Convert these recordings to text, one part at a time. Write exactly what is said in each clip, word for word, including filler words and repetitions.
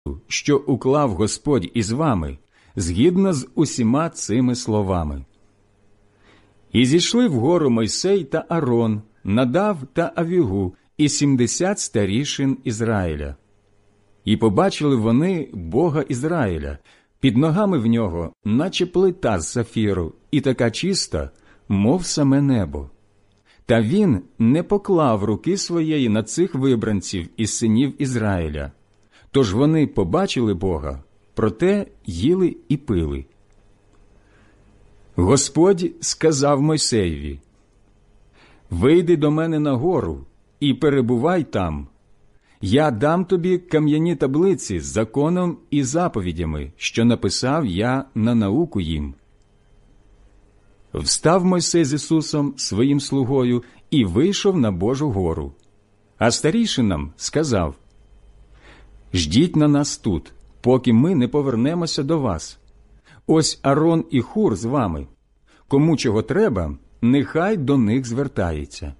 що уклав Господь із вами, згідно з усіма цими словами. І зійшли вгору Мойсей та Арон, Надав та Авігу і сімдесят старішин Ізраїля. І побачили вони Бога Ізраїля, під ногами в нього, наче плита з сафіру, і така чиста, мов саме небо. Та він не поклав руки своєї на цих вибранців із синів Ізраїля. Тож вони побачили Бога, проте їли і пили. Господь сказав Мойсеєві: «Вийди до мене на гору і перебувай там. Я дам тобі кам'яні таблиці з законом і заповідями, що написав я на науку їм». Встав Мойсей з Ісусом, своїм слугою, і вийшов на Божу гору. А старійшинам сказав: «Ждіть на нас тут, поки ми не повернемося до вас. Ось Арон і Хур з вами. Кому чого треба, нехай до них звертається».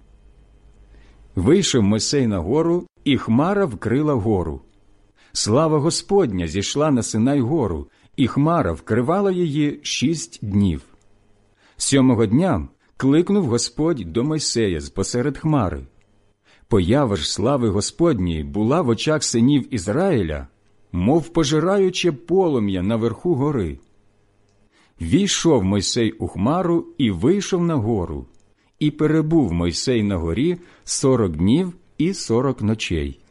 Вийшов Мойсей на гору, і хмара вкрила гору. Слава Господня зійшла на Синай гору, і хмара вкривала її шість днів. Сьомого дня кликнув Господь до Мойсея з посеред хмари. Поява ж слави Господньої була в очах синів Ізраїля, мов пожираюче полум'я наверху гори. Війшов Мойсей у хмару і вийшов на гору, і перебув Мойсей на горі сорок днів і сорок ночей.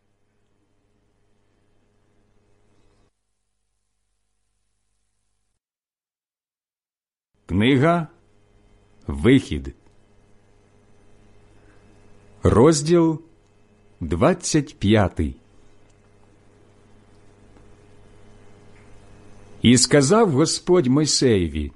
Книга Вихід, розділ двадцять п'ятий. І сказав Господь Мойсеєві: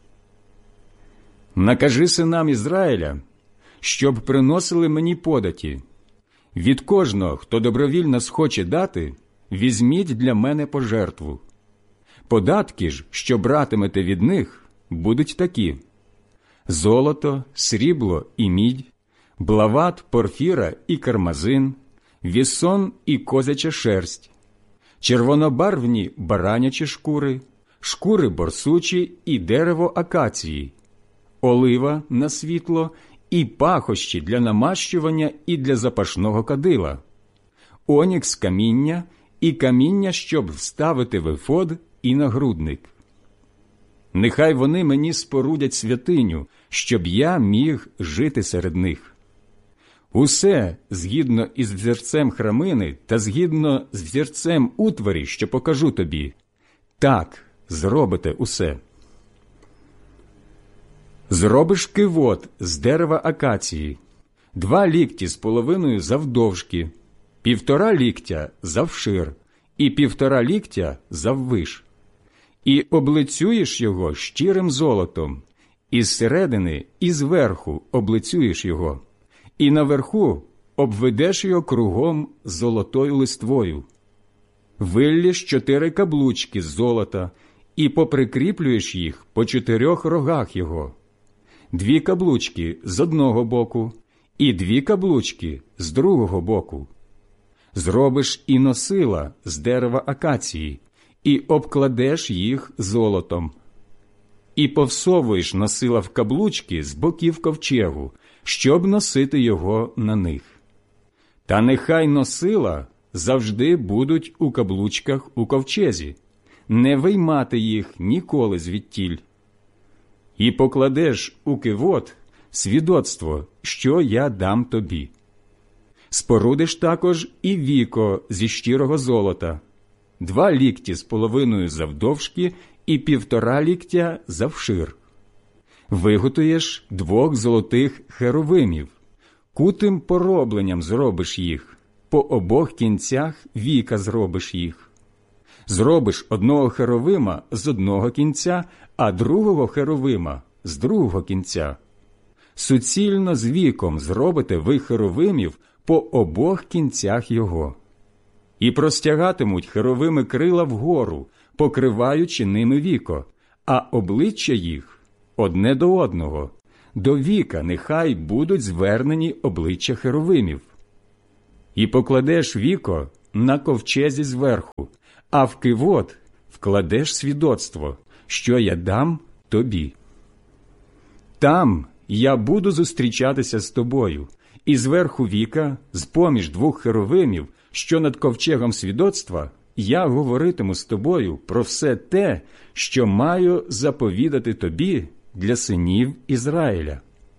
«Накажи синам Ізраїля, щоб приносили мені податі. Від кожного, хто добровільно схоче дати, візьміть для мене пожертву. Податки ж, що братимете від них, будуть такі: золото, срібло і мідь, блават, порфіра і кармазин, вісон і козяча шерсть, червонобарвні баранячі шкури, шкури борсучі і дерево акації, олива на світло і пахощі для намащування і для запашного кадила, онікс каміння і каміння, щоб вставити в ефод і нагрудник. Нехай вони мені спорудять святиню, щоб я міг жити серед них. Усе згідно із взірцем храмини та згідно з взірцем утварі, що покажу тобі, так зробите усе. Зробиш кивот з дерева акації, два лікті з половиною завдовжки, півтора ліктя завшир і півтора ліктя заввиш. І облицюєш його щирим золотом, і зсередини, і зверху облицюєш його, і наверху обведеш його кругом золотою листвою. Виллєш чотири каблучки з золота, і поприкріплюєш їх по чотирьох рогах його. Дві каблучки з одного боку, і дві каблучки з другого боку. Зробиш і носила з дерева акації, і обкладеш їх золотом. І повсовуєш носила в каблучки з боків ковчегу, щоб носити його на них. Та нехай носила завжди будуть у каблучках у ковчезі, не виймати їх ніколи звідтіль. І покладеш у кивот свідоцтво, що я дам тобі. Спорудиш також і віко зі щирого золота, два лікті з половиною завдовжки і півтора ліктя завшир. Виготуєш двох золотих херовимів, кутим поробленням зробиш їх, по обох кінцях віка зробиш їх. Зробиш одного херовима з одного кінця, а другого херовима з другого кінця. Суцільно з віком зробите ви херовимів по обох кінцях його. І простягатимуть херовими крила вгору, покриваючи ними віко, а обличчя їх одне до одного, до віка нехай будуть звернені обличчя херовимів. І покладеш віко на ковчезі зверху, а в кивот вкладеш свідоцтво, що я дам тобі. Там я буду зустрічатися з тобою, і зверху віка, з-поміж двох херовимів, що над ковчегом свідоцтва, я говоритиму з тобою про все те, що маю заповідати тобі для синів Ізраїля.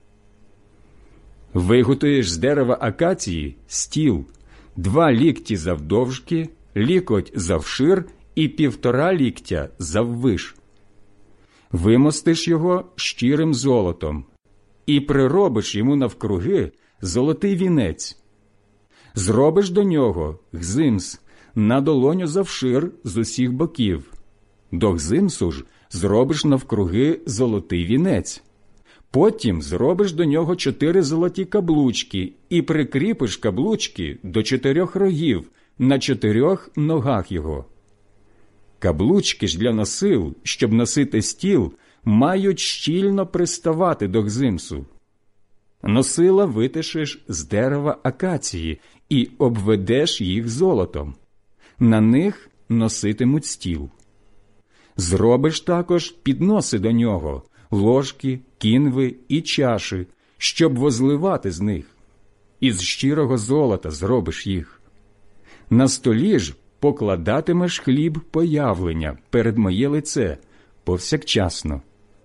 Виготуєш з дерева акації стіл, два лікті завдовжки, лікоть завшир і півтора ліктя заввиш. Вимостиш його щирим золотом і приробиш йому навкруги золотий вінець. Зробиш до нього гзимс на долоню завшир з усіх боків. До гзимсу ж зробиш навкруги золотий вінець. Потім зробиш до нього чотири золоті каблучки і прикріпиш каблучки до чотирьох рогів на чотирьох ногах його. Каблучки ж для носил, щоб носити стіл, мають щільно приставати до гзимсу. Носила витишеш з дерева акації і обведеш їх золотом. На них носитимуть стіл. Зробиш також підноси до нього, ложки, кінви і чаші, щоб возливати з них. Із щирого золота зробиш їх. На столі ж покладатимеш хліб появлення перед моє лице повсякчасно.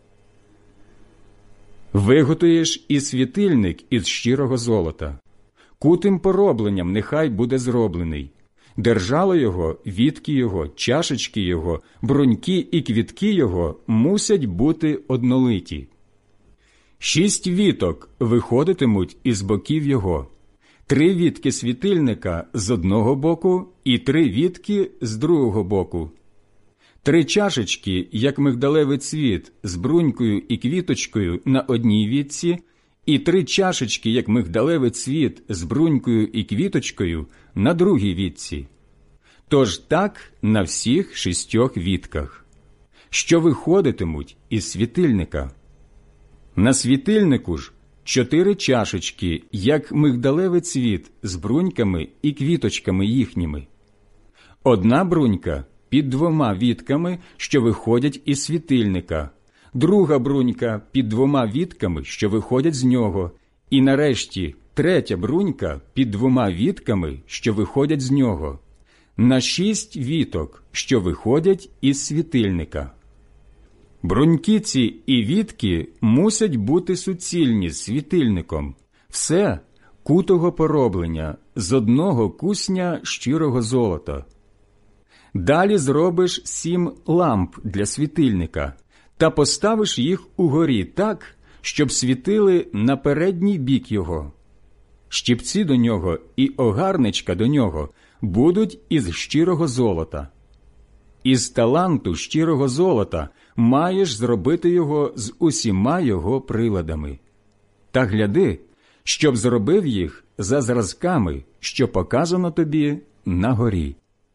Виготуєш і світильник із щирого золота. Кутим поробленням нехай буде зроблений. Держало його, вітки його, чашечки його, бруньки і квітки його мусять бути однолиті. Шість віток виходитимуть із боків його. Три вітки світильника з одного боку і три вітки з другого боку. Три чашечки, як мигдалевий цвіт, з брунькою і квіточкою на одній вітці, і три чашечки, як мигдалевий цвіт, з брунькою і квіточкою на другій вітці. Тож так на всіх шістьох вітках, що виходитимуть із світильника. На світильнику ж чотири чашечки, як мигдалевий цвіт, з бруньками і квіточками їхніми. Одна брунька під двома вітками, що виходять із світильника, друга брунька під двома вітками, що виходять з нього, і нарешті третя брунька під двома вітками, що виходять з нього, на шість віток, що виходять із світильника. Бруньки ці і вітки мусять бути суцільні з світильником, все кутого пороблення, з одного кусня щирого золота. Далі зробиш сім ламп для світильника та поставиш їх угорі так, щоб світили на передній бік його. Щипці до нього і огарничка до нього будуть із щирого золота. Із таланту щирого золота маєш зробити його з усіма його приладами. Та гляди, щоб зробив їх за зразками, що показано тобі на горі.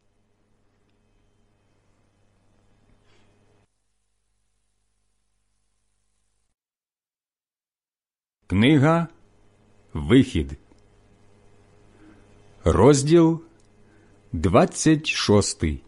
Книга Вихід, розділ двадцять шостий.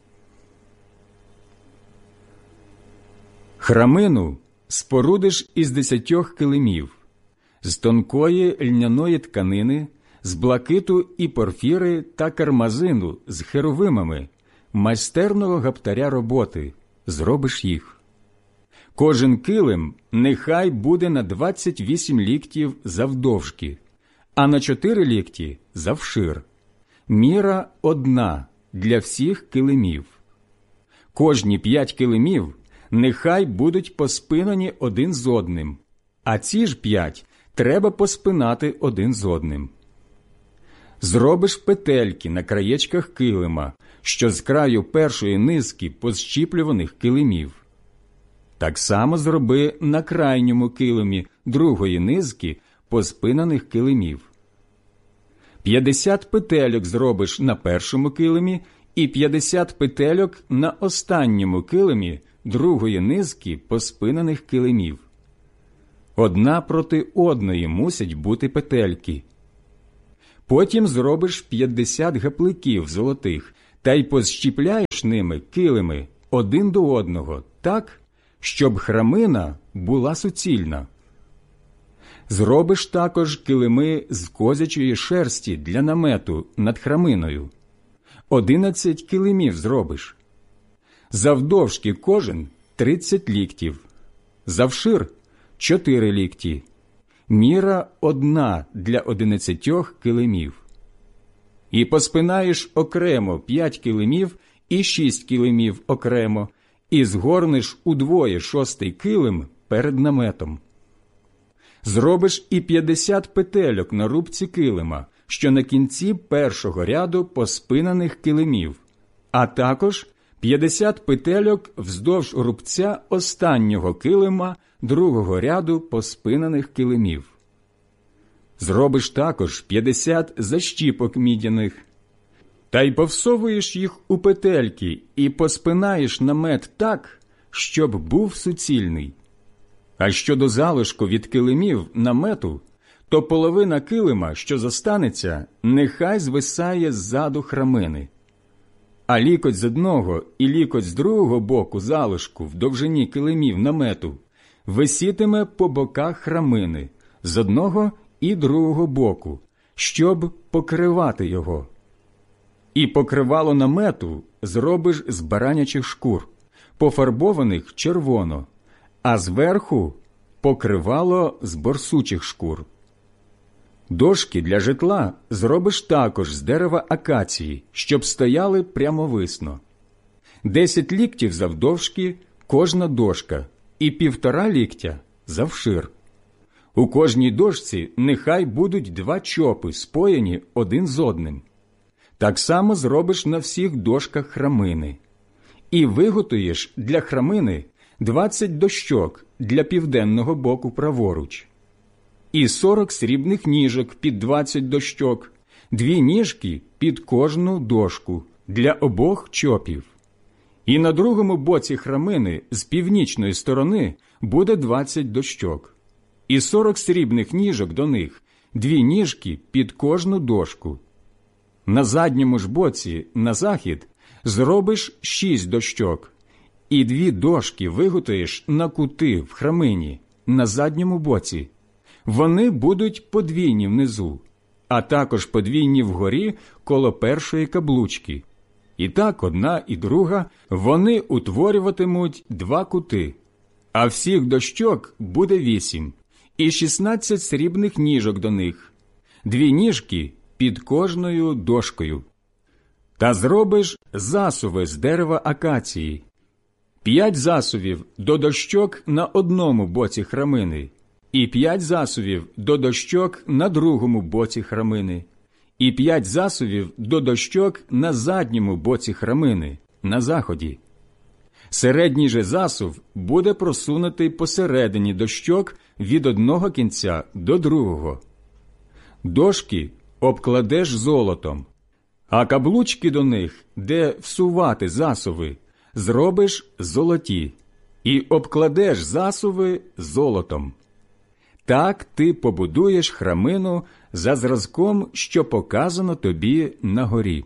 Храмину спорудиш із десятьох килимів, з тонкої льняної тканини, з блакиту і порфіри та кармазину з херовимами, майстерного гаптаря роботи, зробиш їх. Кожен килим нехай буде на двадцять вісім ліктів завдовжки, а на чотири лікті завшир. Міра одна для всіх килимів. Кожні п'ять килимів нехай будуть поспинані один з одним, а ці ж п'ять треба поспинати один з одним. Зробиш петельки на краєчках килима, що з краю першої низки позщіплюваних килимів. Так само зроби на крайньому килимі другої низки поспинаних килимів. П'ятдесят петельок зробиш на першому килимі і п'ятдесят петельок на останньому килимі другої низки поспинаних килимів. Одна проти одної мусять бути петельки. Потім зробиш п'ятдесят гапликів золотих, та й позщіпляєш ними килими один до одного так, щоб храмина була суцільна. Зробиш також килими з козячої шерсті для намету над храминою. Одинадцять килимів зробиш. Завдовжки кожен тридцять ліктів, завшир чотири лікті. Міра одна для одинадцятьох килимів. І поспинаєш окремо п'ять килимів і шість килимів окремо, і згорнеш удвоє шостий килим перед наметом. Зробиш і п'ятдесят петельок на рубці килима, що на кінці першого ряду поспинаних килимів, а також п'ятдесят петельок вздовж рубця останнього килима другого ряду поспинаних килимів. Зробиш також п'ятдесят защіпок мідяних, та й повсовуєш їх у петельки і поспинаєш намет так, щоб був суцільний. А щодо залишку від килимів намету, то половина килима, що зостанеться, нехай звисає ззаду храмини. А лікоть з одного і лікоть з другого боку залишку в довжині килимів намету висітиме по боках храмини з одного і другого боку, щоб покривати його. І покривало намету зробиш з баранячих шкур, пофарбованих червоно, а зверху покривало з борсучих шкур. Дошки для житла зробиш також з дерева акації, щоб стояли прямовисно. Десять ліктів завдовжки кожна дошка і півтора ліктя завшир. У кожній дошці нехай будуть два чопи, споєні один з одним. Так само зробиш на всіх дошках храмини. І виготуєш для храмини двадцять дощок для південного боку праворуч. І сорок срібних ніжок під двадцять дощок, дві ніжки під кожну дошку для обох чопів. І на другому боці храмини з північної сторони буде двадцять дощок. І сорок срібних ніжок до них, дві ніжки під кожну дошку. На задньому ж боці, на захід, зробиш шість дощок, і дві дошки виготуєш на кути в храмині, на задньому боці. Вони будуть подвійні внизу, а також подвійні вгорі коло першої каблучки. І так одна і друга вони утворюватимуть два кути, а всіх дощок буде вісім, і шістнадцять срібних ніжок до них, дві ніжки під кожною дошкою. Та зробиш засуви з дерева акації, п'ять засувів до дощок на одному боці храмини, і п'ять засувів до дощок на другому боці храмини, і п'ять засувів до дощок на задньому боці храмини, на заході. Середній же засув буде просунутий посередині дощок від одного кінця до другого. Дошки обкладеш золотом, а каблучки до них, де всувати засуви, зробиш золоті, і обкладеш засуви золотом. Так ти побудуєш храмину за зразком, що показано тобі на горі.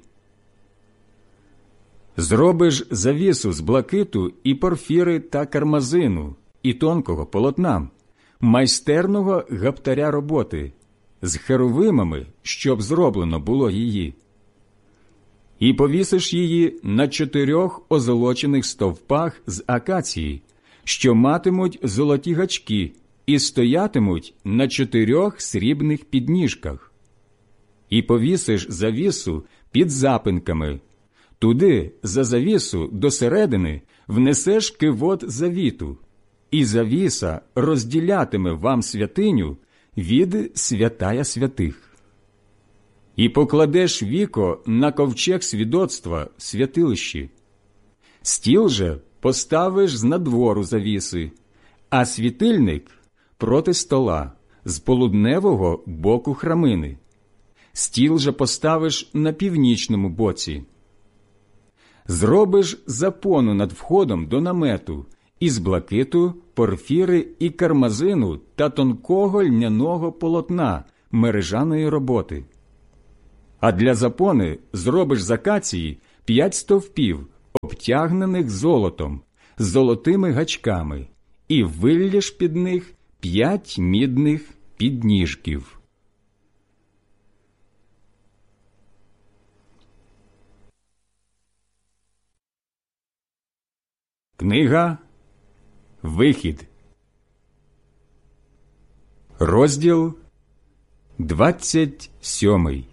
Зробиш завісу з блакиту і порфіри та кармазину, і тонкого полотна, майстерного гаптаря роботи, з херовимами, щоб зроблено було її. І повісиш її на чотирьох озолочених стовпах з акації, що матимуть золоті гачки, і стоятимуть на чотирьох срібних підніжках. І повісиш завісу під запинками. Туди, за завісу, до середини, внесеш кивот завіту, і завіса розділятиме вам святиню від святая святих. І покладеш віко на ковчег свідоцтва в святилищі. Стіл же поставиш з надвору завіси, а світильник проти стола, з полудневого боку храмини. Стіл же поставиш на північному боці. Зробиш запону над входом до намету із блакиту, порфіри і кармазину та тонкого льняного полотна мережаної роботи. А для запони зробиш з акації п'ять стовпів, обтягнених золотом, з золотими гачками, і виллєш під них п'ять мідних підніжків. Книга Вихід, розділ двадцять сьомий.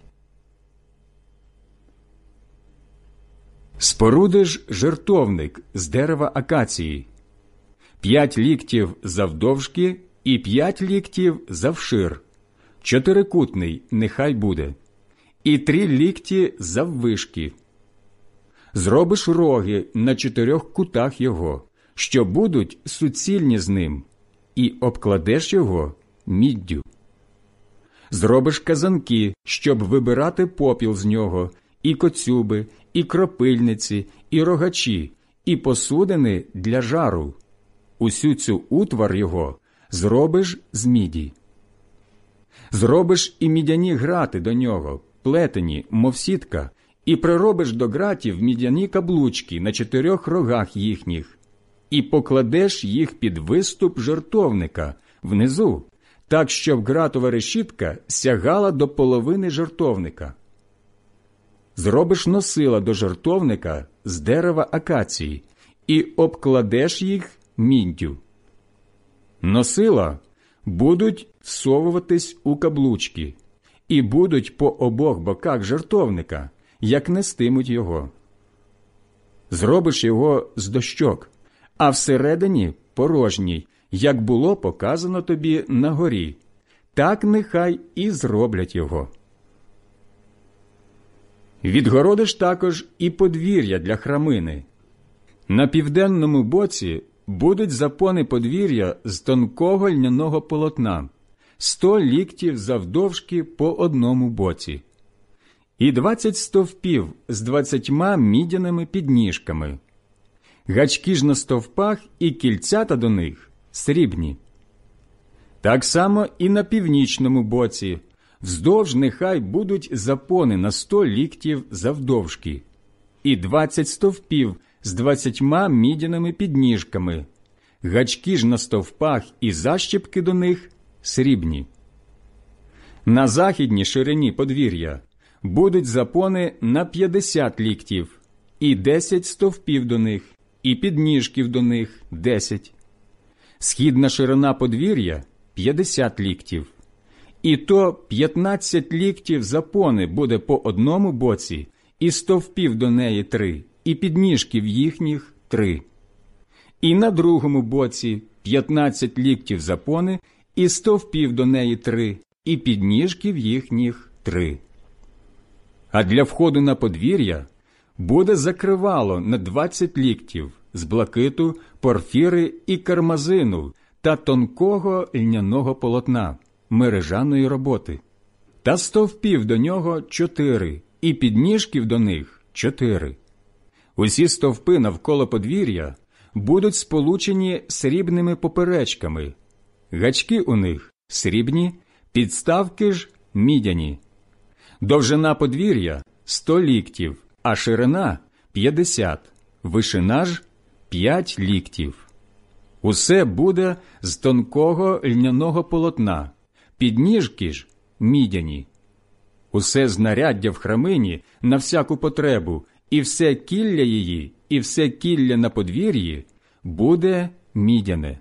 Спорудиш жертовник з дерева акації, п'ять ліктів завдовжки і п'ять ліктів завшир, чотирикутний нехай буде, і три лікті заввишки. Зробиш роги на чотирьох кутах його, що будуть суцільні з ним, і обкладеш його міддю. Зробиш казанки, щоб вибирати попіл з нього, і коцюби, і кропильниці, і рогачі, і посудини для жару. Усю цю утвар його зробиш з міді. Зробиш і мідяні грати до нього, плетені, мов сітка, і приробиш до гратів мідяні каблучки на чотирьох рогах їхніх, і покладеш їх під виступ жертовника внизу, так, щоб гратова решітка сягала до половини жертовника. Зробиш носила до жертовника з дерева акації і обкладеш їх міддю. Носила будуть всовуватись у каблучки і будуть по обох боках жертовника, як нестимуть його. Зробиш його з дощок, а всередині порожній, як було показано тобі на горі, так нехай і зроблять його. Відгородиш також і подвір'я для храмини. На південному боці будуть запони подвір'я з тонкого льняного полотна, сто ліктів завдовжки по одному боці, і двадцять стовпів з двадцятьма мідяними підніжками. Гачки ж на стовпах і кільцята до них срібні. Так само і на північному боці вздовж нехай будуть запони на сто ліктів завдовжки, і двадцять стовпів з двадцятьма мідяними підніжками. Гачки ж на стовпах і защіпки до них срібні. На західній ширині подвір'я будуть запони на п'ятдесят ліктів, і десять стовпів до них, і підніжків до них десять. Східна ширина подвір'я – п'ятдесят ліктів. І то п'ятнадцять ліктів запони буде по одному боці, і стовпів до неї три, і підніжків їхніх три. І на другому боці п'ятнадцять ліктів запони, і стовпів до неї три, і підніжків їхніх три. А для входу на подвір'я буде закривало на двадцять ліктів з блакиту, порфіри і кармазину та тонкого льняного полотна, мережаної роботи. Та стовпів до нього чотири, і підніжків до них чотири. Усі стовпи навколо подвір'я будуть сполучені срібними поперечками. Гачки у них срібні, підставки ж мідяні. Довжина подвір'я – сто ліктів, а ширина – п'ятдесят, вишина ж – п'ять ліктів. Усе буде з тонкого льняного полотна, підніжки ж – мідяні. Усе знаряддя в храмині на всяку потребу, і все кілля її, і все кілля на подвір'ї буде мідяне.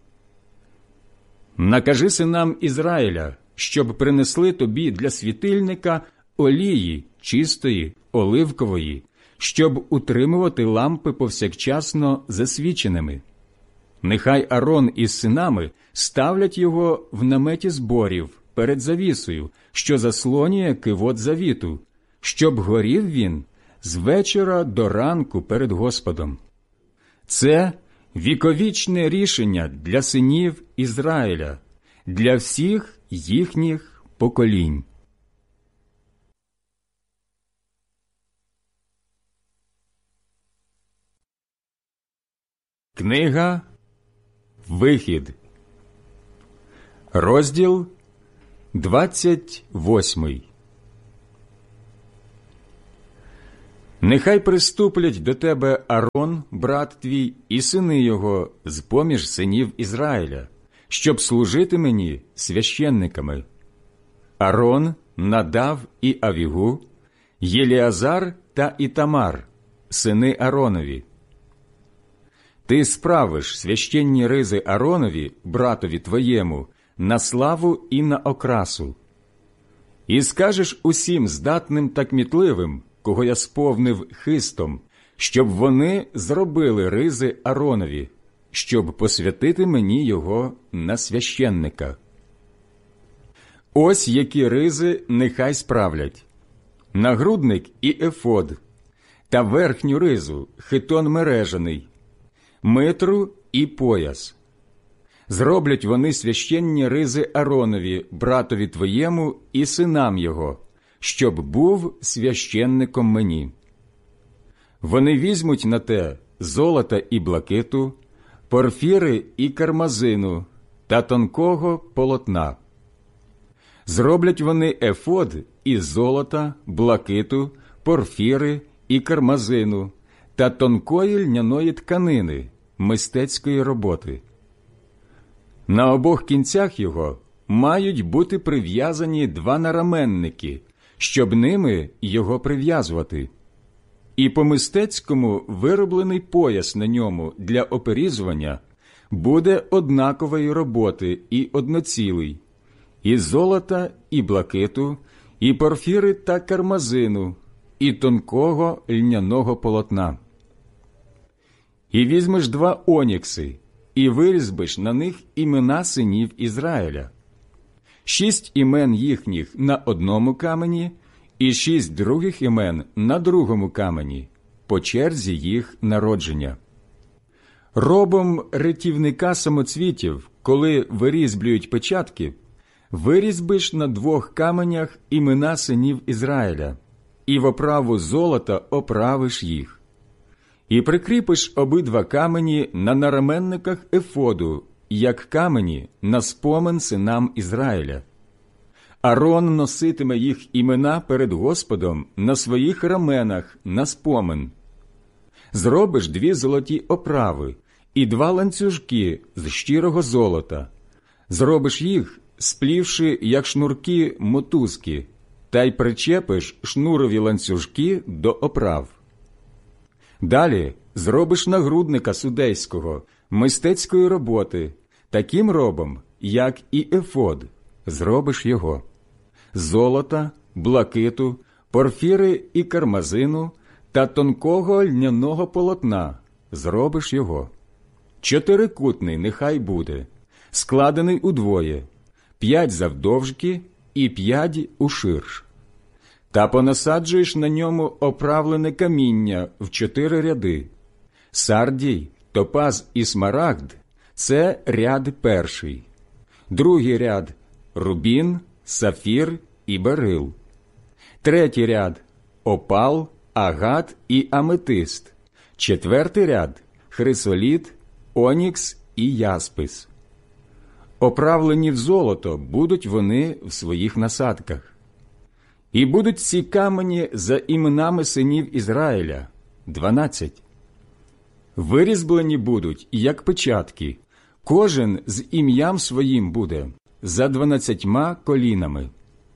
Накажи синам Ізраїля, щоб принесли тобі для світильника олії чистої, оливкової, щоб утримувати лампи повсякчасно засвіченими. Нехай Арон із синами ставлять його в наметі зборів перед завісою, що заслонює кивот завіту, щоб горів він з вечора до ранку перед Господом. Це віковічне рішення для синів Ізраїля, для всіх їхніх поколінь. Книга Вихід, розділ двадцять восьмий. Нехай приступлять до тебе Арон, брат твій, і сини його з-поміж синів Ізраїля, щоб служити мені священниками. Арон, Надав і Авігу, Єліазар та Ітамар, сини Аронові. Ти справиш священні ризи Аронові, братові твоєму, на славу і на окрасу. І скажеш усім здатним та кмітливим, кого я сповнив хистом, щоб вони зробили ризи Аронові, щоб посвятити мені його на священника. Ось які ризи нехай справлять: нагрудник і ефод, та верхню ризу хитон мережаний, митру і пояс. Зроблять вони священні ризи Аронові, братові твоєму і синам його, щоб був священником мені. Вони візьмуть на те золота і блакиту, порфіри і кармазину та тонкого полотна. Зроблять вони ефод із золота, блакиту, порфіри і кармазину та тонкої льняної тканини, мистецької роботи. На обох кінцях його мають бути прив'язані два нараменники, щоб ними його прив'язувати. І по-мистецькому вироблений пояс на ньому для оперізування буде однакової роботи і одноцілий, і золота, і блакиту, і порфіри та кармазину, і тонкого льняного полотна. І візьмеш два онікси, і вирізбиш на них імена синів Ізраїля. Шість імен їхніх на одному камені, і шість других імен на другому камені, по черзі їх народження. Робом ретівника самоцвітів, коли вирізблюють печатки, вирізбиш на двох каменях імена синів Ізраїля, і в оправу золота оправиш їх. І прикріпиш обидва камені на нараменниках ефоду, як камені на спомин синам Ізраїля. Арон носитиме їх імена перед Господом на своїх раменах на спомин. Зробиш дві золоті оправи і два ланцюжки з щирого золота. Зробиш їх, сплівши, як шнурки, мотузки, та й причепиш шнурові ланцюжки до оправ. Далі зробиш нагрудника судейського, мистецької роботи, таким робом, як і ефод, зробиш його. Золота, блакиту, порфіри і кармазину та тонкого льняного полотна зробиш його. Чотирикутний нехай буде, складений удвоє, п'ять завдовжки і п'ять уширш. Та понасаджуєш на ньому оправлене каміння в чотири ряди. Сардій, топаз і смарагд – це ряд перший. Другий ряд – рубін, сафір і берил. Третій ряд – опал, агат і аметист. Четвертий ряд – хрисоліт, онікс і яспис. Оправлені в золото будуть вони в своїх насадках. І будуть ці камені за іменами синів Ізраїля – дванадцять. Вирізблені будуть, як печатки, кожен з ім'ям своїм буде, за дванадцятьма колінами.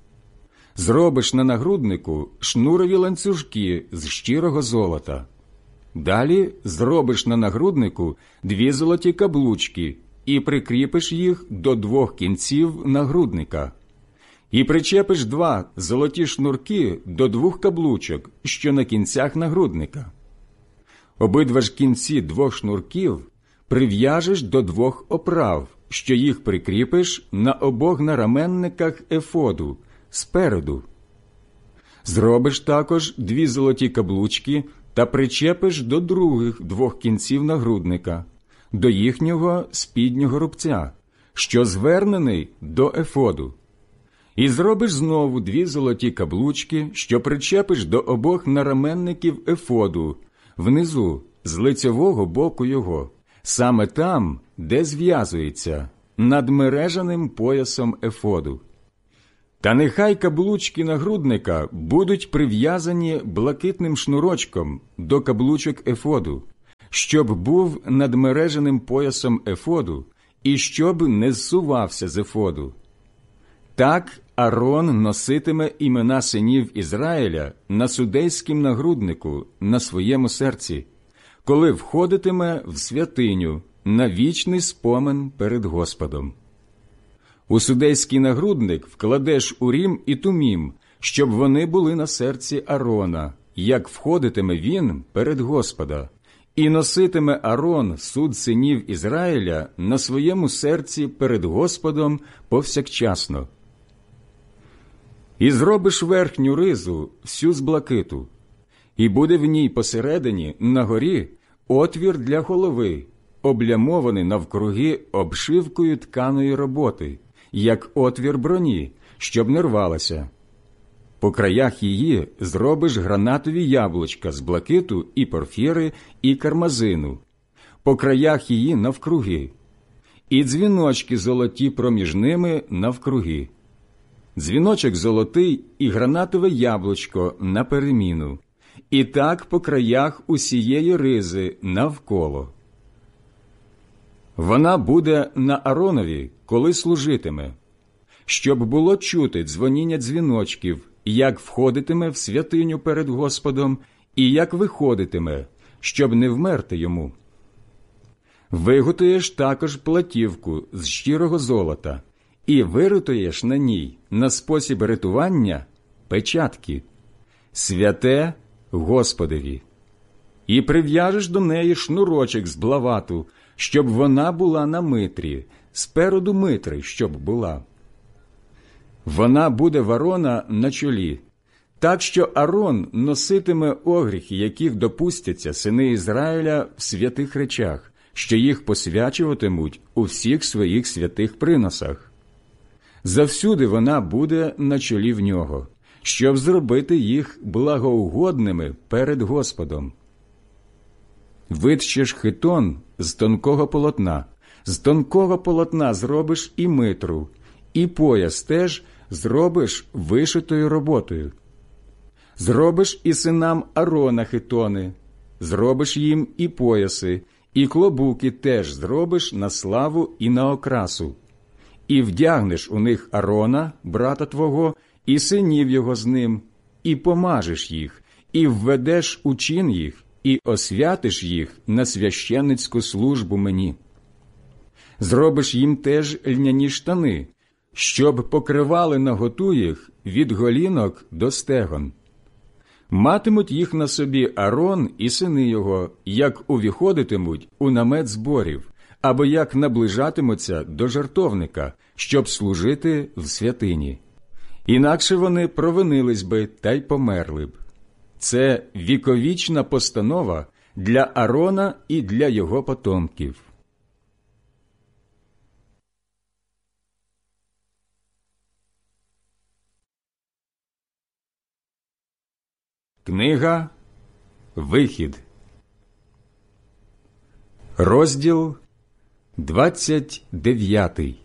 Зробиш на нагруднику шнурові ланцюжки з щирого золота. Далі зробиш на нагруднику дві золоті каблучки і прикріпиш їх до двох кінців нагрудника. І причепиш два золоті шнурки до двох каблучок, що на кінцях нагрудника. Обидва ж кінці двох шнурків прив'яжеш до двох оправ, що їх прикріпиш на обох нараменниках ефоду, спереду. Зробиш також дві золоті каблучки та причепиш до других двох кінців нагрудника, до їхнього спіднього рубця, що звернений до ефоду. І зробиш знову дві золоті каблучки, що причепиш до обох нараменників ефоду, внизу, з лицьового боку його, саме там, де зв'язується, над мережаним поясом ефоду. Та нехай каблучки нагрудника будуть прив'язані блакитним шнурочком до каблучок ефоду, щоб був над мереженим поясом ефоду і щоб не зсувався з ефоду. Так Арон носитиме імена синів Ізраїля на судейськім нагруднику на своєму серці, коли входитиме в святиню на вічний спомин перед Господом. У судейський нагрудник вкладеш Урім і Тумім, щоб вони були на серці Арона, як входитиме він перед Господа, і носитиме Арон суд синів Ізраїля на своєму серці перед Господом повсякчасно. І зробиш верхню ризу всю з блакиту, і буде в ній посередині на горі отвір для голови, облямований навкруги обшивкою тканої роботи, як отвір броні, щоб не рвалася. По краях її зробиш гранатові яблучка з блакиту і порфіри, і кармазину, по краях її навкруги, і дзвіночки золоті проміж ними навкруги. Дзвіночок золотий і гранатове яблучко на переміну, і так по краях усієї ризи навколо. Вона буде на Аронові, коли служитиме, щоб було чути дзвоніння дзвіночків, як входитиме в святиню перед Господом і як виходитиме, щоб не вмерти йому. Виготуєш також платівку з щирого золота і виритуєш на ній на спосіб ритування печатки «Святе Господеві». І прив'яжеш до неї шнурочок з блавату, щоб вона була на митрі, спереду митри, щоб була. Вона буде в Арона на чолі, так що Арон носитиме огріхи, яких допустяться сини Ізраїля в святих речах, що їх посвячуватимуть у всіх своїх святих приносах. Завсюди вона буде на чолі в нього, щоб зробити їх благоугодними перед Господом. Витщеш хитон з тонкого полотна, з тонкого полотна зробиш і митру, і пояс теж зробиш вишитою роботою. Зробиш і синам Арона хитони, зробиш їм і пояси, і клобуки теж зробиш на славу і на окрасу. І вдягнеш у них Арона, брата твого, і синів його з ним, і помажеш їх, і введеш у чин їх, і освятиш їх на священницьку службу мені. Зробиш їм теж льняні штани, щоб покривали наготу їх від голінок до стегон. Матимуть їх на собі Арон і сини його, як увіходитимуть у намет зборів, або як наближатимуться до жертовника, щоб служити в святині. Інакше вони провинились би та й померли б. Це віковічна постанова для Арона і для його потомків. Книга Вихід, розділ двадцять дев'ятий.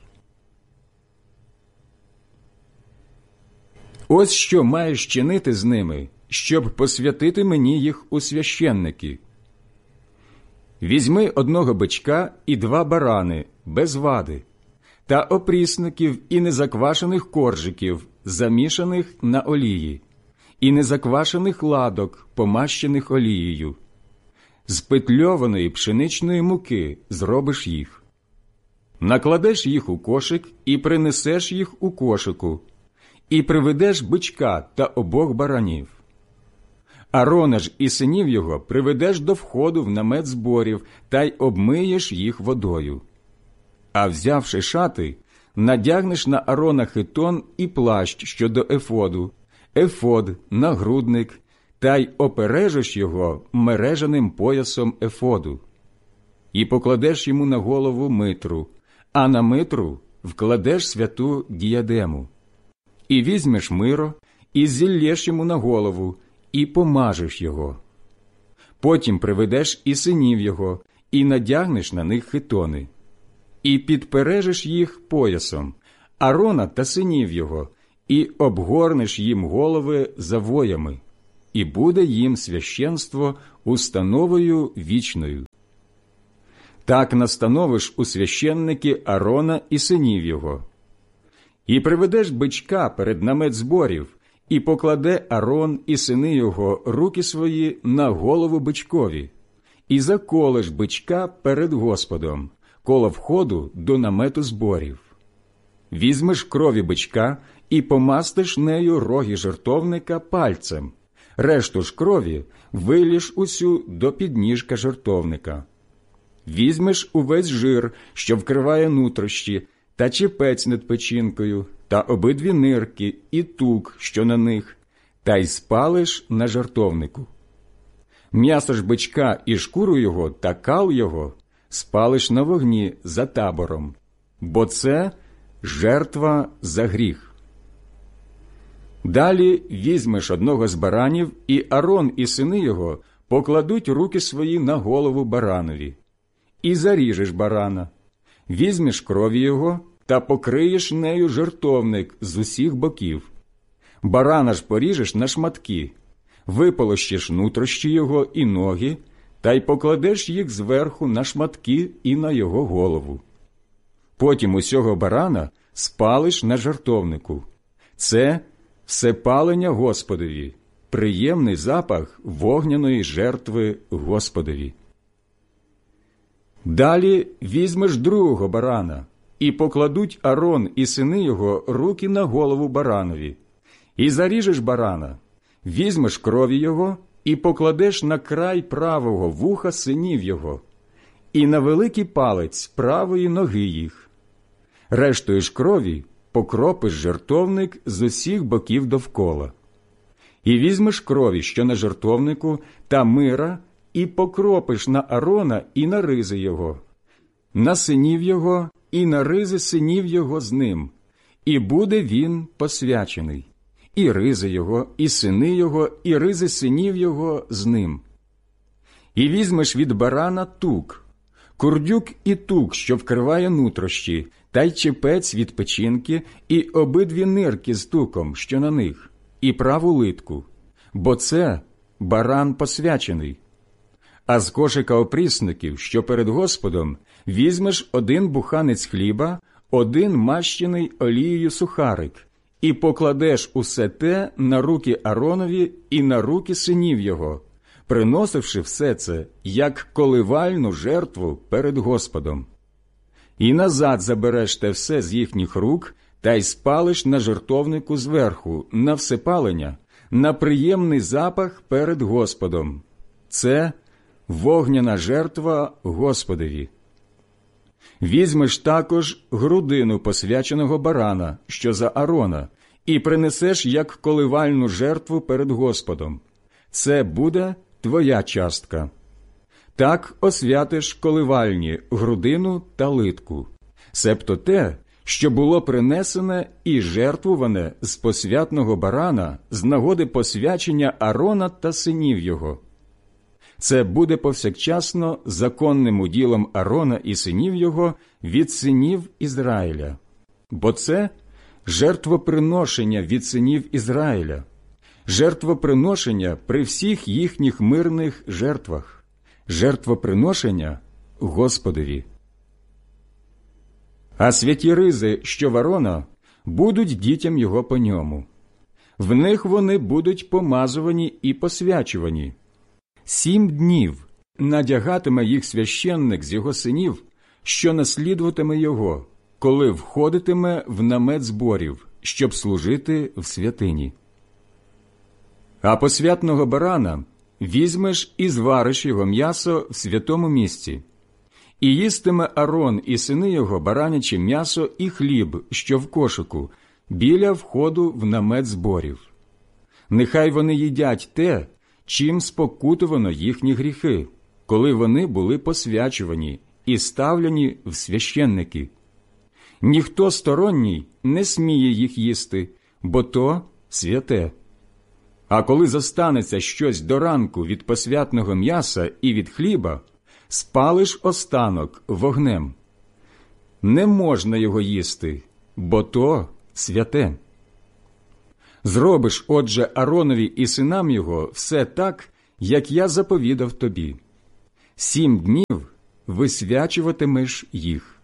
Ось що маєш чинити з ними, щоб посвятити мені їх у священники. Візьми одного бичка і два барани, без вади, та опрісників і незаквашених коржиків, замішаних на олії, і незаквашених ладок, помащених олією. З петльованої пшеничної муки зробиш їх. Накладеш їх у кошик і принесеш їх у кошику, і приведеш бичка та обох баранів. Арона ж і синів його приведеш до входу в намет зборів та й обмиєш їх водою. А взявши шати, надягнеш на Арона хитон і плащ щодо ефоду, ефод, нагрудник, та й опережеш його мережаним поясом ефоду. І покладеш йому на голову митру, а на митру вкладеш святу діадему. І візьмеш миро, і зіллєш йому на голову, і помажеш його. Потім приведеш і синів його, і надягнеш на них хитони. І підпережеш їх поясом, Арона та синів його, і обгорнеш їм голови завоями, і буде їм священство установою вічною. Так настановиш у священники Аарона і синів його. І приведеш бичка перед намет зборів, і покладе Аарон і сини його руки свої на голову бичкові, і заколеш бичка перед Господом, коло входу до намету зборів. Візьмеш крові бичка і помастиш нею роги жертовника пальцем, решту ж крові виліш усю до підніжка жертовника. Візьмеш увесь жир, що вкриває нутрощі, та чепець над печінкою, та обидві нирки, і тук, що на них, та й спалиш на жертовнику. М'ясо ж бичка і шкуру його та кал його спалиш на вогні за табором, бо це жертва за гріх. Далі візьмеш одного з баранів, і Аарон і сини його покладуть руки свої на голову баранові. І заріжеш барана, візьмеш крові його та покриєш нею жертовник з усіх боків. Барана ж поріжеш на шматки, виполощиш нутрощі його і ноги, та й покладеш їх зверху на шматки і на його голову. Потім усього барана спалиш на жертовнику. Це всепалення Господові, приємний запах вогняної жертви Господові. Далі візьмеш другого барана, і покладуть Аарон і сини його руки на голову баранові. І заріжеш барана, візьмеш крові його і покладеш на край правого вуха синів його, і на великий палець правої ноги їх. Рештою ж крові покропиш жертовник з усіх боків довкола. І візьмеш крові, що на жертовнику, та мира, і покропиш на Аарона і на ризи його, на синів його і на ризи синів його з ним, і буде він посвячений, і ризи його, і сини його, і ризи синів його з ним. І візьмеш від барана тук, курдюк і тук, що вкриває нутрощі, та й чепець від печінки, і обидві нирки з туком, що на них, і праву литку, бо це баран посвячений. А з кошика опрісників, що перед Господом, візьмеш один буханець хліба, один мащений олією сухарик, і покладеш усе те на руки Ааронові і на руки синів його, приносивши все це, як коливальну жертву перед Господом. І назад забереш те все з їхніх рук, та й спалиш на жертовнику зверху, на всепалення, на приємний запах перед Господом. Це вогняна жертва Господові. Візьмеш також грудину посвяченого барана, що за Аарона, і принесеш як коливальну жертву перед Господом. Це буде твоя частка. Так освятиш коливальні, грудину та литку, себто те, що було принесене і жертвуване з посвятного барана з нагоди посвячення Аарона та синів його. Це буде повсякчасно законним уділом Аарона і синів його від синів Ізраїля, бо це жертвоприношення від синів Ізраїля, жертвоприношення при всіх їхніх мирних жертвах, жертвоприношення Господові. А святі ризи, що в Аарона, будуть дітям його по ньому. В них вони будуть помазувані і посвячувані. Сім днів надягатиме їх священник з його синів, що наслідуватиме його, коли входитиме в намет зборів, щоб служити в святині. А посвятного барана візьмеш і звариш його м'ясо в святому місці. І їстиме Аарон і сини його бараняче м'ясо і хліб, що в кошику, біля входу в намет зборів. Нехай вони їдять те, чим спокутувано їхні гріхи, коли вони були посвячувані і ставлені в священники. Ніхто сторонній не сміє їх їсти, бо то святе. А коли зостанеться щось до ранку від посвятного м'яса і від хліба, спалиш останок вогнем. Не можна його їсти, бо то святе. Зробиш, отже, Аронові і синам його все так, як я заповідав тобі. Сім днів висвячуватимеш їх.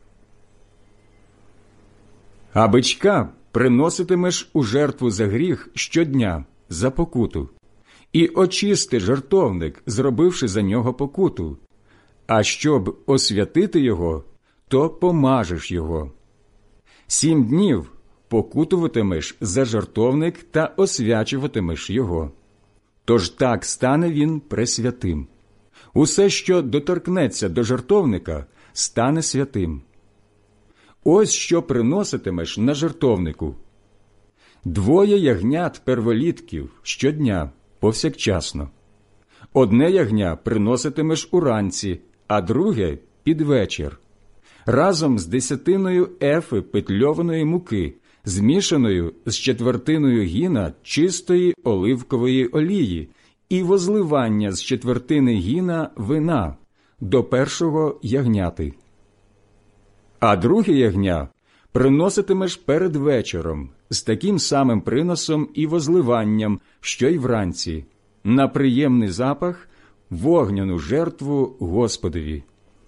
А бичка приноситимеш у жертву за гріх щодня, за покуту, і очисти жертовник, зробивши за нього покуту, а щоб освятити його, то помажеш його. Сім днів покутуватимеш за жертовник та освячуватимеш його. Тож так стане він пресвятим. Усе, що доторкнеться до жертовника, стане святим. Ось що приноситимеш на жертовнику. Двоє ягнят перволітків щодня, повсякчасно. Одне ягня приноситимеш уранці, а друге – під вечір. Разом з десятиною ефи петльованої муки, змішаною з четвертиною гіна чистої оливкової олії і возливання з четвертини гіна вина до першого ягняти. А друге ягня приноситимеш перед вечором з таким самим приносом і возливанням, що й вранці, на приємний запах, вогняну жертву Господові.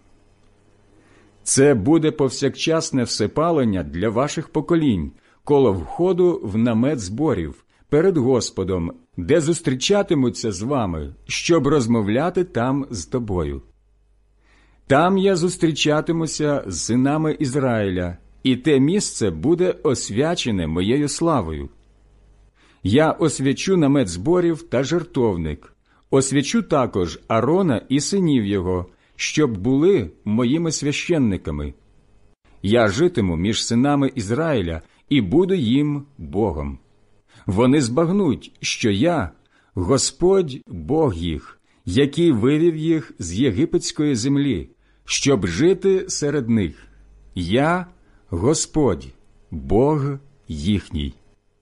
Це буде повсякчасне всепалення для ваших поколінь, коло входу в намет зборів, перед Господом, де зустрічатимуться з вами, щоб розмовляти там з тобою. Там я зустрічатимуся з синами Ізраїля, і те місце буде освячене моєю славою. Я освячу намет зборів та жертовник, освячу також Арона і синів його, щоб були моїми священниками. Я житиму між синами Ізраїля і буду їм Богом. Вони збагнуть, що я – Господь Бог їх, який вивів їх з єгипетської землі, щоб жити серед них. Я – Господь, Бог їхній.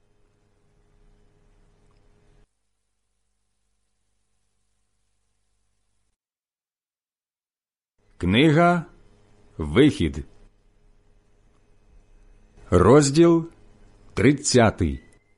Книга Вихід, розділ тридцятий.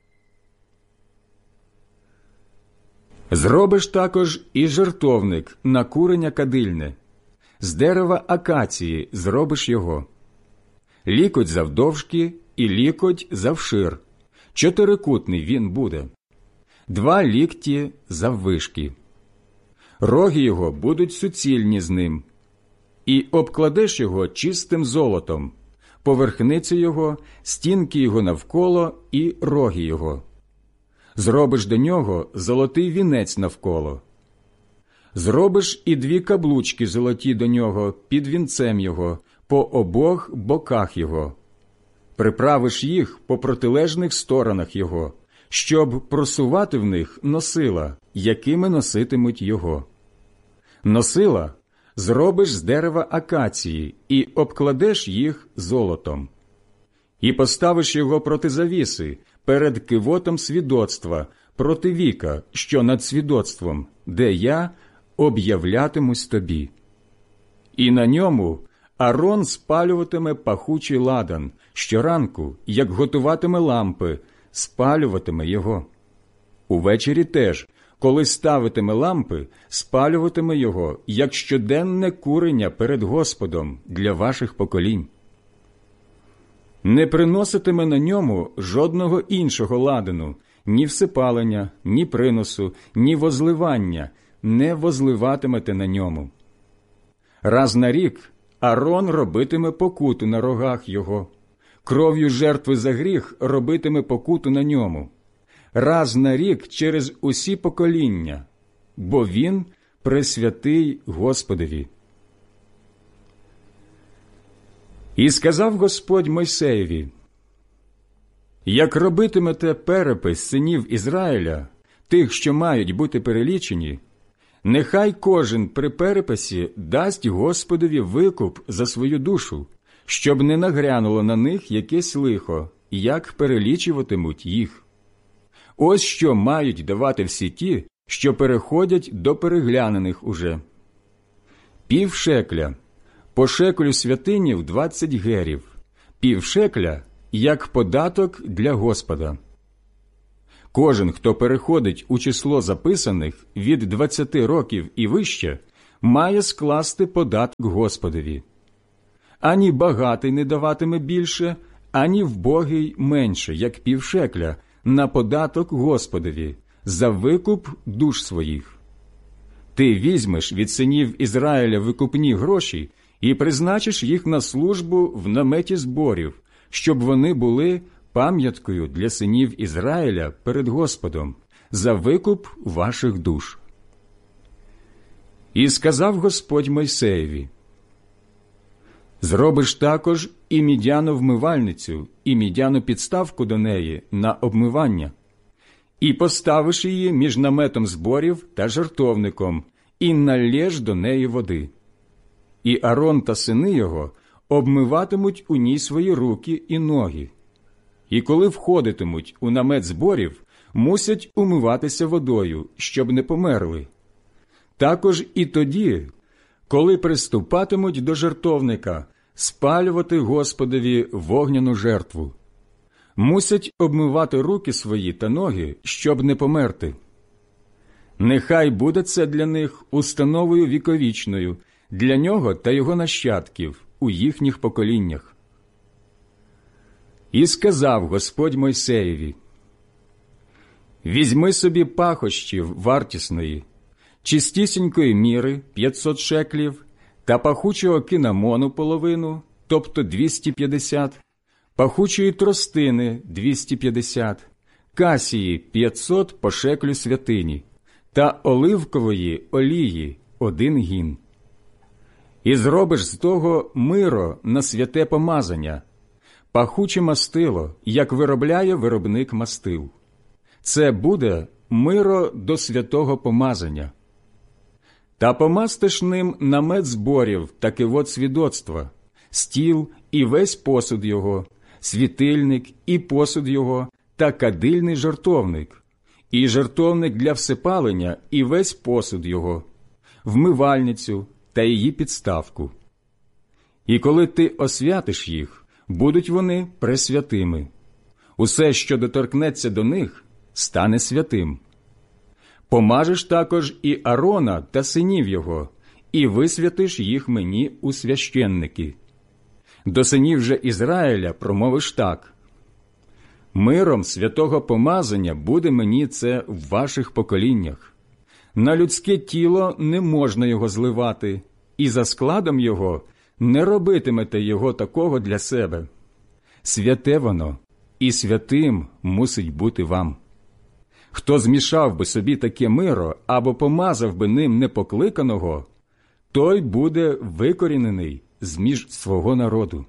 Зробиш також і жертовник на курення кадильне. З дерева акації зробиш його. Лікоть завдовжки і лікоть завшир. Чотирикутний він буде. Два лікті заввишки. Роги його будуть суцільні з ним. І обкладеш його чистим золотом, поверхниці його, стінки його навколо і роги його. Зробиш до нього золотий вінець навколо. Зробиш і дві каблучки золоті до нього під вінцем його, по обох боках його. Приправиш їх по протилежних сторонах його, щоб просувати в них носила, якими носитимуть його. Носила зробиш з дерева акації і обкладеш їх золотом. І поставиш його проти завіси, перед кивотом свідоцтва, проти віка, що над свідоцтвом, де я об'являтимусь тобі. І на ньому Арон спалюватиме пахучий ладан, щоранку, як готуватиме лампи, спалюватиме його. Увечері теж, коли ставитиме лампи, спалюватиме його, як щоденне курення перед Господом для ваших поколінь. Не приноситиме на ньому жодного іншого ладану, ні всипалення, ні приносу, ні возливання, не возливатимете на ньому. Раз на рік Арон робитиме покуту на рогах його, кров'ю жертви за гріх робитиме покуту на ньому. Раз на рік через усі покоління, бо він пресвятий Господові. І сказав Господь Мойсеєві: як робитимете перепис синів Ізраїля, тих, що мають бути перелічені, нехай кожен при переписі дасть Господові викуп за свою душу, щоб не нагрянуло на них якесь лихо, як перелічуватимуть їх. Ось що мають давати всі ті, що переходять до переглянених уже. Пів шекля, по шекелю святинів двадцять герів, пів шекля, як податок для Господа. Кожен, хто переходить у число записаних від двадцяти років і вище, має скласти податок Господові. Ані багатий не даватиме більше, ані вбогий менше, як півшекля, на податок Господові, за викуп душ своїх. Ти візьмеш від синів Ізраїля викупні гроші і призначиш їх на службу в наметі зборів, щоб вони були пам'яткою для синів Ізраїля перед Господом за викуп ваших душ. І сказав Господь Мойсеєві: зробиш також і мідяну вмивальницю, і мідяну підставку до неї на обмивання, і поставиш її між наметом зборів та жертовником, і налєш до неї води. І Арон та сини його обмиватимуть у ній свої руки і ноги. І коли входитимуть у намет зборів, мусять умиватися водою, щоб не померли. Також і тоді, коли приступатимуть до жертовника, спалювати Господові вогняну жертву. Мусять обмивати руки свої та ноги, щоб не померти. Нехай буде це для них установою віковічною, для нього та його нащадків у їхніх поколіннях. І сказав Господь Мойсеєві: візьми собі пахощів вартісної, чистісінької міри п'ятсот шеклів, та пахучого кинамону половину, тобто двісті п'ятдесят, пахучої тростини двісті п'ятдесят, касії п'ятсот по шеклю святині, та оливкової олії один гін. І зробиш з того миро на святе помазання, пахуче мастило, як виробляє виробник мастил. Це буде миро до святого помазання. Та помастиш ним намет зборів та кивот свідоцтва, стіл і весь посуд його, світильник і посуд його, та кадильний жертовник, і жертовник для всипалення і весь посуд його, вмивальницю та її підставку. І коли ти освятиш їх, будуть вони пресвятими. Усе, що доторкнеться до них, стане святим. Помажеш також і Арона та синів його, і висвятиш їх мені у священники. До синів же Ізраїля промовиш так: миром святого помазання буде мені це в ваших поколіннях. На людське тіло не можна його зливати, і за складом його не робитимете його такого для себе. Святе воно, і святим мусить бути вам. Хто змішав би собі таке миро або помазав би ним непокликаного, той буде викорінений з-між свого народу.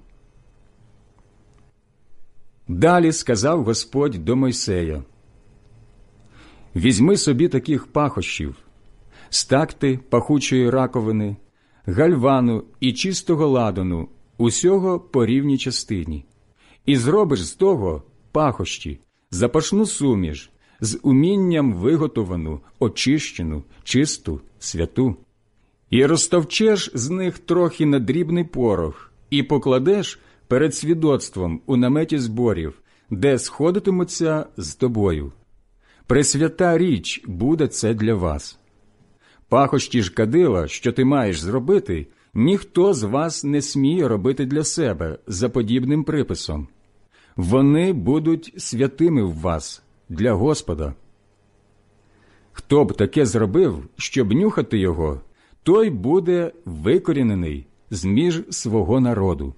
Далі сказав Господь до Мойсея: візьми собі таких пахощів, стакти пахучої раковини, гальвану і чистого ладану, усього по рівній частині, і зробиш з того пахощі, запашну суміш, з умінням виготовану, очищену, чисту, святу. І розтовчеш з них трохи на дрібний порох, і покладеш перед свідоцтвом у наметі зборів, де сходитимуться з тобою. Пресвята річ буде це для вас. Пахощі ж кадила, що ти маєш зробити, ніхто з вас не сміє робити для себе за подібним приписом. Вони будуть святими в вас, для Господа. Хто б таке зробив, щоб нюхати його, той буде викорінений з-між свого народу.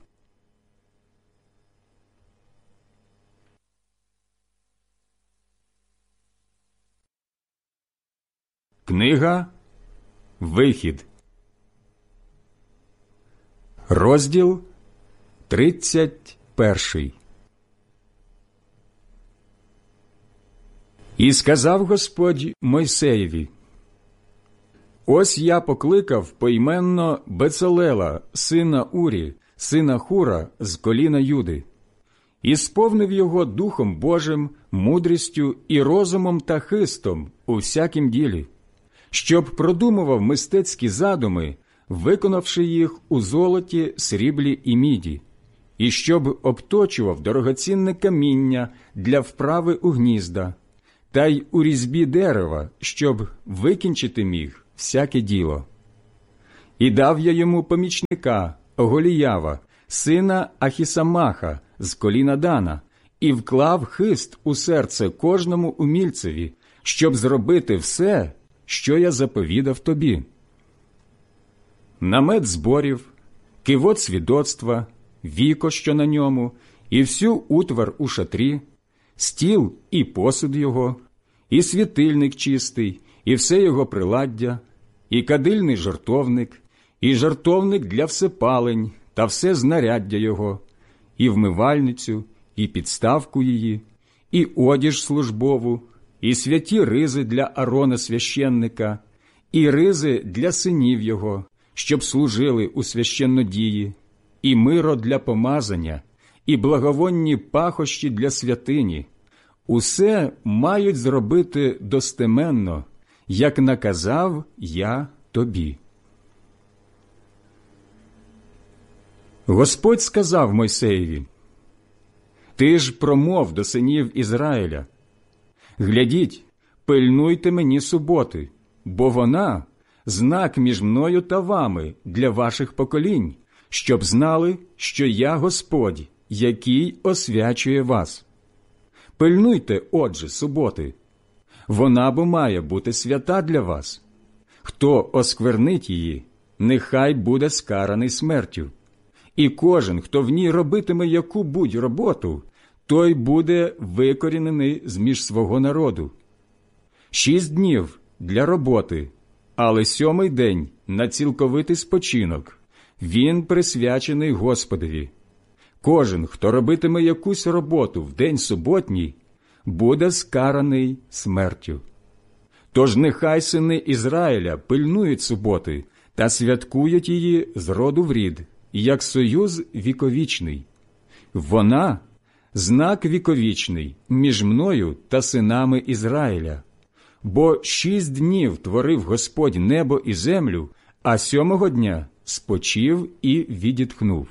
Книга Вихід, розділ тридцять перший. І сказав Господь Мойсеєві: ось я покликав поіменно Бецалела, сина Урі, сина Хура з коліна Юди, і сповнив його Духом Божим, мудрістю і розумом та хистом у всякім ділі, щоб продумував мистецькі задуми, виконавши їх у золоті, сріблі і міді, і щоб обточував дорогоцінне каміння для вправи у гнізда, та й у різьбі дерева, щоб викінчити міг всяке діло. І дав я йому помічника Голіява, сина Ахісамаха з коліна Дана, і вклав хист у серце кожному умільцеві, щоб зробити все, що я заповідав тобі. Намет зборів, кивот свідоцтва, віко, що на ньому, і всю утвар у шатрі, стіл і посуд його, і світильник чистий, і все його приладдя, і кадильний жертовник, і жертовник для всепалень, та все знаряддя його, і вмивальницю, і підставку її, і одіж службову, і святі ризи для Арона священника, і ризи для синів його, щоб служили у священнодії, і миро для помазання, і благовонні пахощі для святині. Усе мають зробити достеменно, як наказав я тобі. Господь сказав Мойсеєві: «Ти ж промов до синів Ізраїля: глядіть, пильнуйте мені суботи, бо вона – знак між мною та вами для ваших поколінь, щоб знали, що я Господь, який освячує вас. Пильнуйте, отже, суботи. Вона бо має бути свята для вас. Хто осквернить її, нехай буде скараний смертю. І кожен, хто в ній робитиме яку-будь роботу, той буде викорінений з-між свого народу. Шість днів для роботи, але сьомий день на цілковитий спочинок. Він присвячений Господові. Кожен, хто робитиме якусь роботу в день суботній, буде скараний смертю. Тож нехай сини Ізраїля пильнують суботи та святкують її з роду в рід, як союз віковічний. Вона – знак віковічний між мною та синами Ізраїля. Бо шість днів творив Господь небо і землю, а сьомого дня спочив і відітхнув».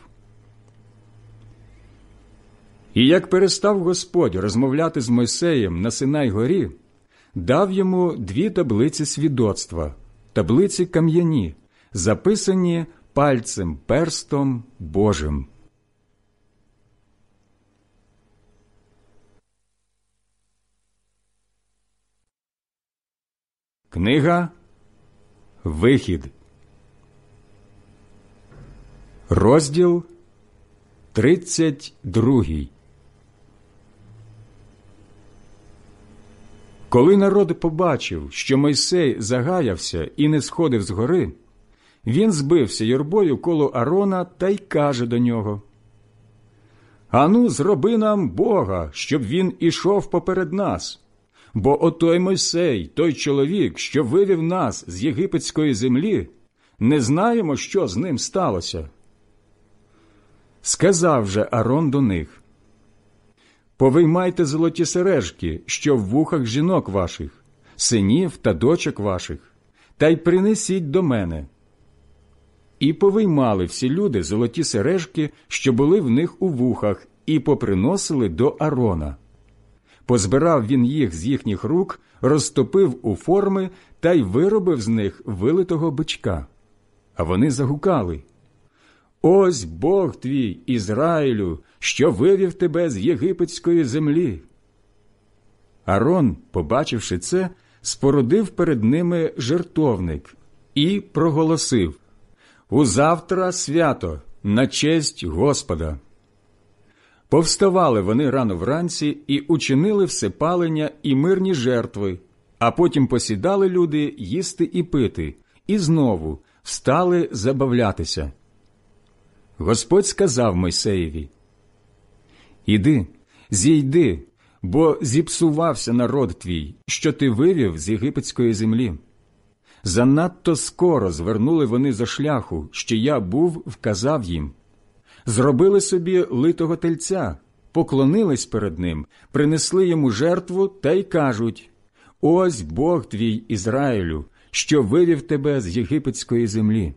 І як перестав Господь розмовляти з Мойсеєм на Синай-горі, дав йому дві таблиці свідоцтва, таблиці кам'яні, записані пальцем перстом Божим. Книга Вихід, розділ тридцять другий. Коли народ побачив, що Мойсей загаявся і не сходив з гори, він збився юрбою коло Арона та й каже до нього: «Ану, зроби нам Бога, щоб він ішов поперед нас, бо отой Мойсей, той чоловік, що вивів нас з єгипетської землі, не знаємо, що з ним сталося». Сказав же Арон до них: «Повиймайте золоті сережки, що в вухах жінок ваших, синів та дочок ваших, та й принесіть до мене». І повиймали всі люди золоті сережки, що були в них у вухах, і поприносили до Арона. Позбирав він їх з їхніх рук, розтопив у форми та й виробив з них вилитого бичка. А вони загукали: «Ось Бог твій, Ізраїлю, що вивів тебе з єгипетської землі». Арон, побачивши це, спорудив перед ними жертовник і проголосив: «Узавтра свято, на честь Господа». Повставали вони рано вранці і учинили всепалення і мирні жертви, а потім посідали люди їсти і пити, і знову встали забавлятися. Господь сказав Мойсеєві: «Іди, зійди, бо зіпсувався народ твій, що ти вивів з єгипетської землі. Занадто скоро звернули вони зо шляху, що я був вказав їм. Зробили собі литого тельця, поклонились перед ним, принесли йому жертву та й кажуть: «Ось Бог твій, Ізраїлю, що вивів тебе з єгипетської землі».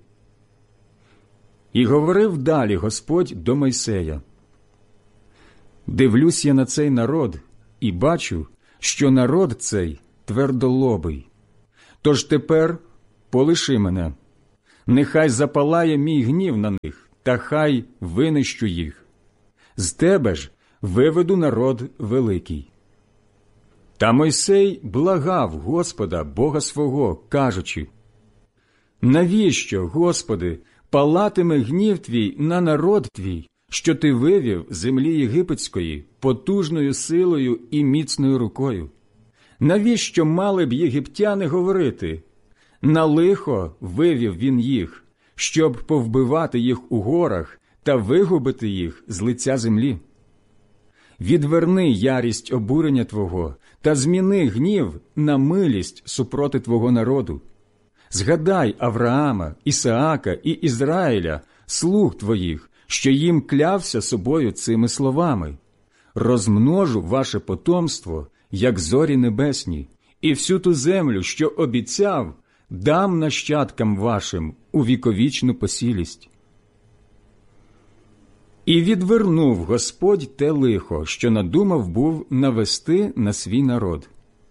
І говорив далі Господь до Мойсея: «Дивлюсь я на цей народ і бачу, що народ цей твердолобий. Тож тепер полиши мене. Нехай запалає мій гнів на них, та хай винищу їх. З тебе ж виведу народ великий». Та Мойсей благав Господа, Бога свого, кажучи: «Навіщо, Господи, палатиме гнів Твій на народ Твій, що Ти вивів з землі єгипетської потужною силою і міцною рукою? Навіщо мали б єгиптяни говорити: на лихо вивів він їх, щоб повбивати їх у горах та вигубити їх з лиця землі? Відверни ярість обурення Твого та зміни гнів на милість супроти Твого народу. Згадай Авраама, Ісаака і Ізраїля, слуг Твоїх, що їм клявся собою цими словами: розмножу ваше потомство, як зорі небесні, і всю ту землю, що обіцяв, дам нащадкам вашим у віковічну посілість». І відвернув Господь те лихо, що надумав був навести на свій народ.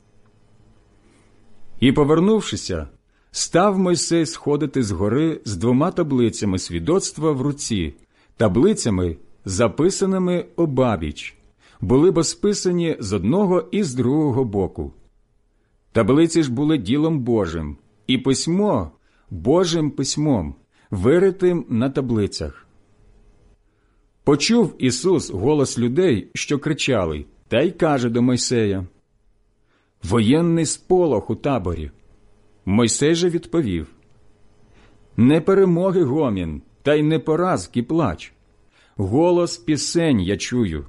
І, повернувшися, став Мойсей сходити з гори з двома таблицями свідоцтва в руці, таблицями, записаними обабіч, були бо списані з одного і з другого боку. Таблиці ж були ділом Божим, і письмо Божим письмом, виритим на таблицях. Почув Ісус голос людей, що кричали, та й каже до Мойсея: «Воєнний сполох у таборі». Мойсей же відповів: «Не перемоги гомін, та й не поразки плач. Голос пісень я чую».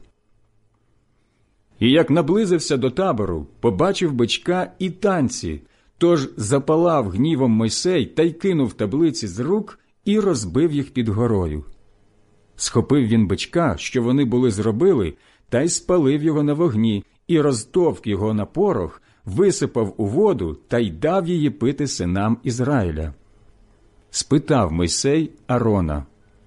І як наблизився до табору, побачив бичка і танці, тож запалав гнівом Мойсей та й кинув таблиці з рук і розбив їх під горою. Схопив він бичка, що вони були зробили, та й спалив його на вогні, і розтовк його на порох, висипав у воду та й дав її пити синам Ізраїля. Спитав Мойсей Арона: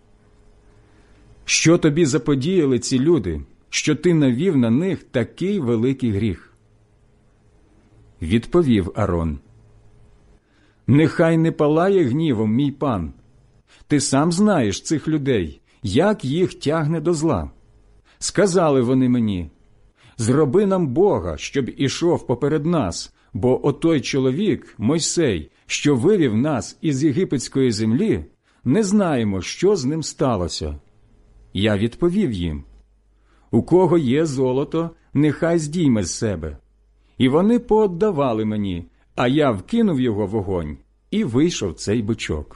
«Що тобі заподіяли ці люди, що ти навів на них такий великий гріх?» Відповів Арон: «Нехай не палає гнівом мій пан. Ти сам знаєш цих людей, як їх тягне до зла. Сказали вони мені: зроби нам Бога, щоб ішов поперед нас, бо отой чоловік, Мойсей, що вивів нас із єгипетської землі, не знаємо, що з ним сталося». Я відповів їм: «У кого є золото, нехай здійме з себе». І вони пооддавали мені, а я вкинув його в вогонь, і вийшов цей бичок.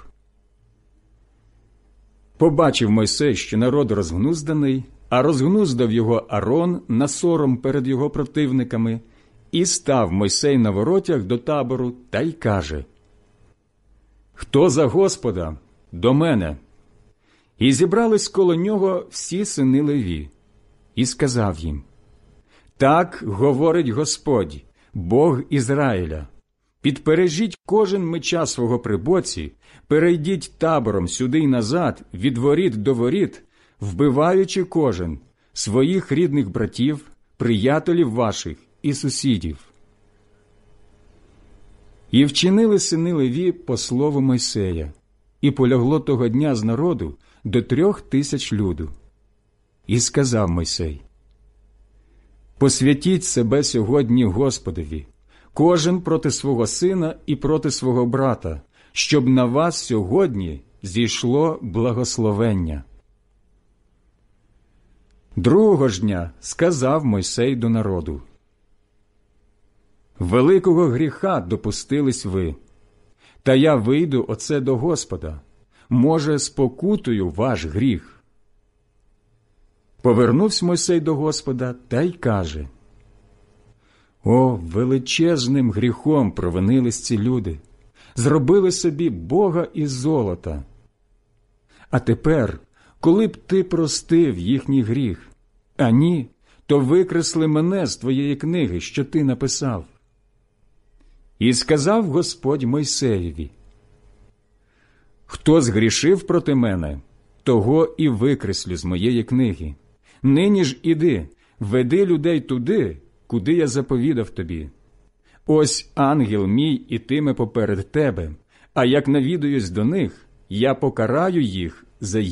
Побачив Мойсей, що народ розгнузданий, а розгнуздав його Арон на сором перед його противниками, і став Мойсей на воротях до табору та й каже: «Хто за Господа? До мене». І зібрались коло нього всі сини Леві. І сказав їм: «Так говорить Господь, Бог Ізраїля: підпережіть кожен меча свого при боці, перейдіть табором сюди й назад, від воріт до воріт, вбиваючи кожен своїх рідних братів, приятелів ваших і сусідів». І вчинили сини Леві по слову Мойсея, і полягло того дня з народу до трьох тисяч люду. І сказав Мойсей: «Посвятіть себе сьогодні Господові, кожен проти свого сина і проти свого брата, щоб на вас сьогодні зійшло благословення». Другого ж дня сказав Мойсей до народу: «Великого гріха допустились ви, та я вийду оце до Господа, може, спокутую ваш гріх». Повернувся Мойсей до Господа та й каже: «О, величезним гріхом провинились ці люди, зробили собі Бога із золота. А тепер, коли б ти простив їхній гріх, а ні, то викресли мене з твоєї книги, що ти написав». І сказав Господь Мойсеєві: «Хто згрішив проти мене, того і викреслю з моєї книги. Нині ж іди, веди людей туди, куди я заповідав тобі. Ось ангел мій ітиме поперед тебе, а як навідуюсь до них, я покараю їх за